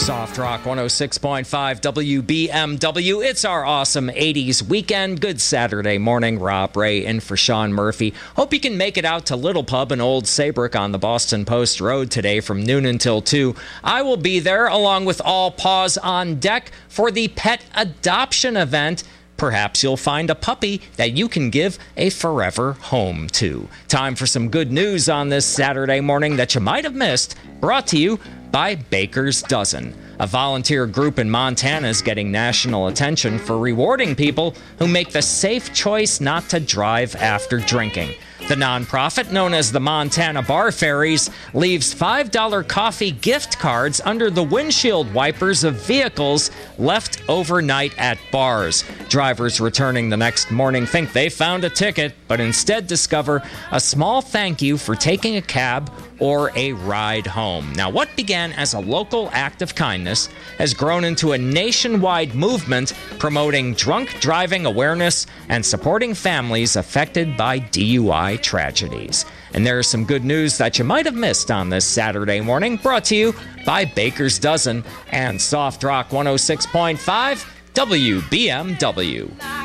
Soft Rock 106.5 WBMW. It's our awesome 80s weekend. Good Saturday morning. Rob Ray in for Sean Murphy. Hope you can make it out to Little Pub in Old Saybrook on the Boston Post Road today from noon until 2. I will be there along with all paws on deck for the pet adoption event. Perhaps you'll find a puppy that you can give a forever home to. Time for some good news on this Saturday morning that you might have missed. Brought to you by Baker's Dozen. A volunteer group in Montana is getting national attention for rewarding people who make the safe choice not to drive after drinking. The nonprofit, known as the Montana Bar Fairies, leaves $5 coffee gift cards under the windshield wipers of vehicles left overnight at bars. Drivers returning the next morning think they found a ticket, but instead discover a small thank you for taking a cab or a ride home. Now, what began as a local act of kindness has grown into a nationwide movement promoting drunk driving awareness and supporting families affected by DUI tragedies. And there is some good news that you might have missed on this Saturday morning, brought to you by Baker's Dozen and Soft Rock 106.5 WBMW.